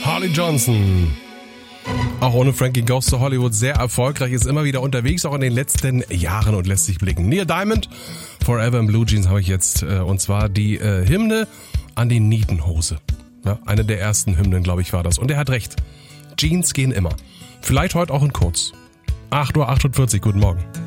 Harley Johnson. Auch ohne Frankie Goes to Hollywood sehr erfolgreich, ist immer wieder unterwegs, auch in den letzten Jahren und lässt sich blicken. Neil Diamond, Forever in Blue Jeans habe ich jetzt, und zwar die Hymne an die Nietenhose. Ja, eine der ersten Hymnen, glaube ich, war das. Und er hat recht. Jeans gehen immer. Vielleicht heute auch in kurz. 8:48 Uhr, guten Morgen.